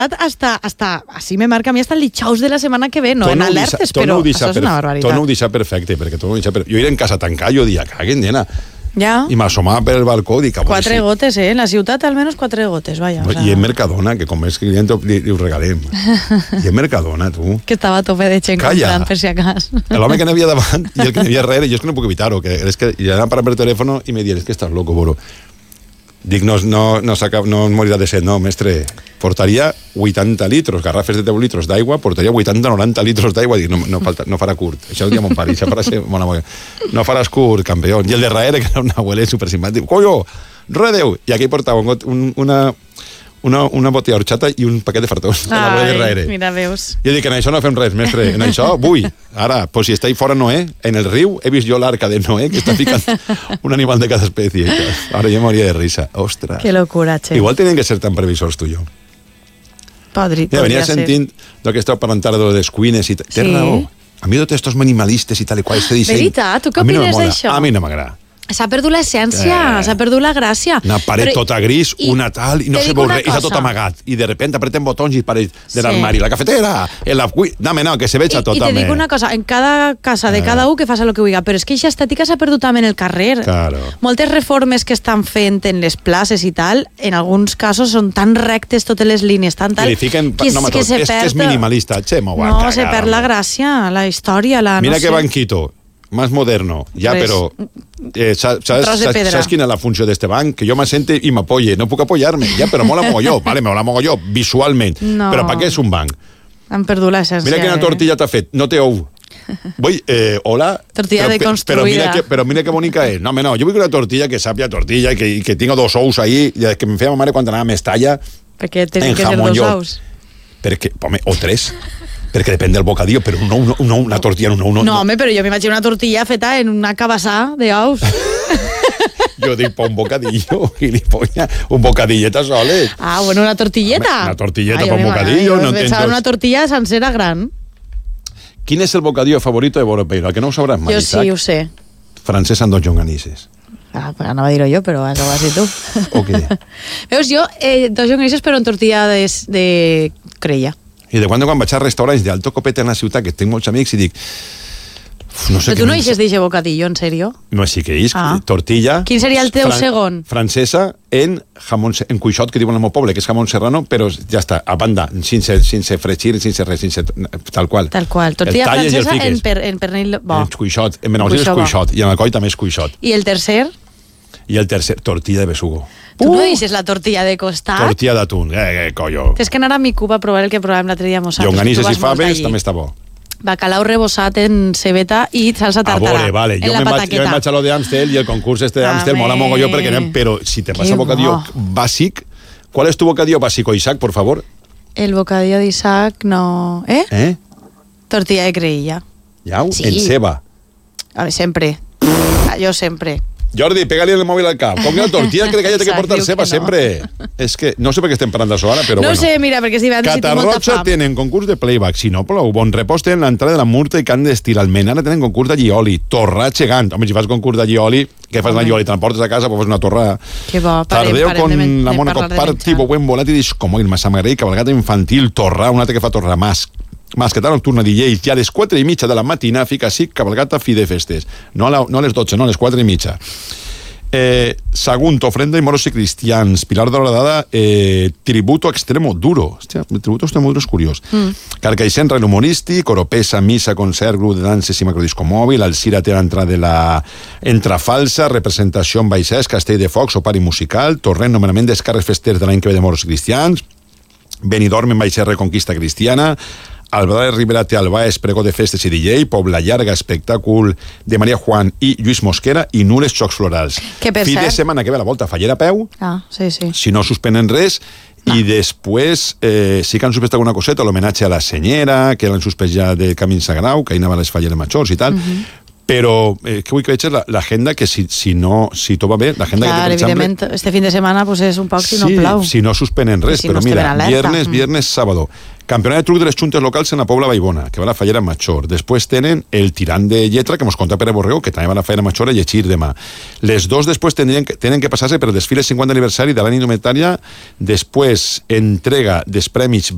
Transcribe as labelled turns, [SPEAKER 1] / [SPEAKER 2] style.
[SPEAKER 1] hasta así me marca a mí hasta el dijous de la setmana que ve, no en alertes, però això és una barbaritat.
[SPEAKER 2] Tu no ho deixa perfecte, perquè tu no ho deixa perfecte. Jo era en casa tancar, jo dia, caguen, nena.
[SPEAKER 1] Ja.
[SPEAKER 2] I m'assomava per el balcó i dic...
[SPEAKER 1] 4 gotes, en la ciutat almenys 4 gotes, vaja.
[SPEAKER 2] No, I en Mercadona, que com és client li ho regalem. I en Mercadona, tu.
[SPEAKER 1] Que estava a tope de gent comprant, per si acas.
[SPEAKER 2] L'home que n'havia davant i el que n'havia darrere, jo és que no puc evitar-ho, que és que ja anava per telèfon i me diuen, és que estàs loco, bro. Dic, no morirà de set, no, mestre. Portaria 80 litros, garrafes de 10 litros d'aigua, portaria 80-90 litros d'aigua. Dic, no farà curt. Això ho diu mon pare, això farà ser bona moga. No faràs curt, campió. I el de darrere, que era un abuelet supersimpàtic, collo, redeu! I aquí portava una botella d'horchata i un paquet de fartons.
[SPEAKER 1] Ai, mira, veus.
[SPEAKER 2] Jo dic, en això no fem res, mestre, en això vull. Ara, pues si està ahí fora Noé, en el riu, he vist jo l'arca de Noé, que està ficant un animal de cada espècie. Ara jo moria de risa. Ostres.
[SPEAKER 1] Que locura, che.
[SPEAKER 2] Igual tenen que ser tan previsors, tu i jo. Venia sentint del que esteu parlant ara de les cuines i tal. Té raó. A mi tots estos minimalistes i tal i qual, este disseny...
[SPEAKER 1] Veritat? Tu què opines d'això?
[SPEAKER 2] A mi no m'agrada.
[SPEAKER 1] S'ha perdut l'essència, s'ha perdut la gràcia.
[SPEAKER 2] Una paret tota gris, una tal, i no se veu res, i està tot amagat. I de repente apreten botons i pareix de l'armari. La cafetera, la cuina... No, que se veja tot.
[SPEAKER 1] I te dic una cosa, en cada casa de cada un que faça el que vulgui, però és que aquesta estètica s'ha perdut també en el carrer.
[SPEAKER 2] Claro.
[SPEAKER 1] Moltes reformes que estan fent en les places i tal, en alguns casos són tan rectes totes les línies, tan tal...
[SPEAKER 2] I li fiquen... No, és que és minimalista.
[SPEAKER 1] No, se perd la gràcia, la història, la...
[SPEAKER 2] Mira que banquito, más moderno, ja, però... ¿Sabes quina és la funció d'este banc? Que jo m'assente i m'apoye. No puc apoyar-me, ja, però mola mogolló. Vale, mola mogolló, visualment.
[SPEAKER 1] No.
[SPEAKER 2] Però per què és un banc?
[SPEAKER 1] Han perdut l'essència.
[SPEAKER 2] Mira quina tortilla t'ha fet, no té ou. Vull, hola...
[SPEAKER 1] Tortilla deconstruïda.
[SPEAKER 2] Però mira que bonica és. No, jo vull una tortilla que sàpia tortilla, que tinga 2 ous ahí, que em feia ma mare quan anava a Mestalla.
[SPEAKER 1] Perquè tenen que ser 2 ous.
[SPEAKER 2] Perquè, home, o 3. Perquè depèn del bocadillo, però una tortilla no.
[SPEAKER 1] No, home, però jo m'imagino una tortilla feta en una cabassà d'ous.
[SPEAKER 2] Jo dic, pa un bocadillo, gilipollas, un bocadilleta solet.
[SPEAKER 1] Ah, bueno, una tortilleta.
[SPEAKER 2] Una tortilleta pa un bocadillo.
[SPEAKER 1] Jo pensava una tortilla sencera gran.
[SPEAKER 2] Quin és el bocadillo favorito de Boropeiro? El que no ho sabràs mai,
[SPEAKER 1] jo sí, ho sé.
[SPEAKER 2] Francesc amb 2 llonganisses.
[SPEAKER 1] Ah, pues anava a dir-ho jo, però això ho has dit tu.
[SPEAKER 2] O què?
[SPEAKER 1] Veus, jo, 2 llonganisses però en tortilla de crella.
[SPEAKER 2] I de quan vaig a restaurants d'alto copete en la ciutat, que tinc molts amics, i dic... No sé
[SPEAKER 1] però tu no eixes d'eixe bocadillo, en sèrio?
[SPEAKER 2] No, sí que és, tortilla...
[SPEAKER 1] Quin seria el teu segon?
[SPEAKER 2] Francesa en cuixot, que diuen al meu poble, que és jamón serrano, però ja està, a banda, sense fregir, sense res, tal qual.
[SPEAKER 1] Tal qual. Tortilla francesa en pernil...
[SPEAKER 2] En cuixot, en Benaguasil és cuixot, i en Alcoi també és cuixot.
[SPEAKER 1] I el tercer?
[SPEAKER 2] I el tercer, tortilla de besugo.
[SPEAKER 1] Tu no deixes la tortilla de costat?
[SPEAKER 2] Tortilla d'atún, collo.
[SPEAKER 1] Tens que anar a Micuba a provar el que provàvem l'altre dia a Mossat.
[SPEAKER 2] Llonganisses i faves també està bo.
[SPEAKER 1] Bacalao rebossat en cebeta i salsa tartara.
[SPEAKER 2] Vale. Jo me'n vaig a lo d'Amstel i el concurs este d'Amstel mola mogolló perquè anem, però si te passa bocadillo bàsic, ¿cuál es tu bocadillo básico, Isaac, por favor?
[SPEAKER 1] El bocadillo d'Isaac no... Tortilla de creïlla.
[SPEAKER 2] Llau? En ceba.
[SPEAKER 1] A ver, sempre. Jo sempre.
[SPEAKER 2] Jordi, pega-li el mòbil al cap. Com que la tortilla crec que ella té que portar ceba sempre. És que no sé per què estem parlant d'això ara, però bueno.
[SPEAKER 1] No sé, mira, perquè és divendres i tinc molta fam.
[SPEAKER 2] Catarroja tenen concurs de playback, si no plou. Bon repòs tenen l'entrada de la Murta i Can d'Estil Almena. Ara tenen concurs de llioli. Torrà gegant. Home, si fas concurs de llioli, què fas la llioli? Te la portes a casa, pues fas una torrà.
[SPEAKER 1] Que bo,
[SPEAKER 2] Tardeo con la Mónaco Party, buen volat i discomòil, Massamagrell, cabalgata infantil, torrà, un altre que fa torrà masquetà nocturna DJs, i a les 4:30 de la matina fica així cabalgata fi de festes. No a les 12, no a les 4:30. Sagunto, ofrenda y moros y cristians. Pilar Doradada, tributo extremo duro. Hòstia, el tributo extremo duro és curiós. Carcaixent, rel humorístic, Oropesa, missa, concert, grup de danses i macrodisco mòbil, Alcira té l'entrada de la Falsa, representació en Baixès, Castell de Foc, sopari musical, Torrent, nomenament d'escarres festers de l'any que ve de moros i cristians, Benidorm en Baixès, reconquista cristiana, Alba de Ribera té Albaes, pregó de festes i DJ, Pobla Llarga, espectàcul de Maria Juan i Lluís Mosquera i Nules Xocs Florals. Fi de setmana que ve la volta Fallera a peu,
[SPEAKER 1] sí.
[SPEAKER 2] Si no suspenen res, i després sí que han suspès alguna coseta, l'homenatge a la senyera, que l'han suspès ja de Camins a Grau, que hi anava a les Falleres Majors i tal, però què vull que veig és l'agenda que si tot va bé, l'agenda que té, per exemple...
[SPEAKER 1] Evidentment, este fin de setmana pues, és un poc si no plau.
[SPEAKER 2] Si no suspenen res, però mira, viernes, sábado, campionat de truc de les juntes locals en la Pobla Vallbona, que va a la Fallera Major. Després tenen el tirant de lletra, que mos conta Pere Borrego, que també va a la Fallera Major a llegir demà. Les dos després tenen que passar-se per el desfile 50 aniversari de l'any indumentària, després entrega dels premis